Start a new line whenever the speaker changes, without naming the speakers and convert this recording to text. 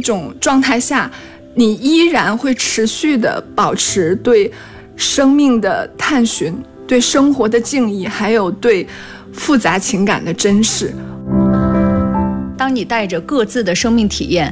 种状态下，你依然会持续的保持对生命的探寻，对生活的敬意，还有对复杂情感的珍视。
当你带着各自的生命体验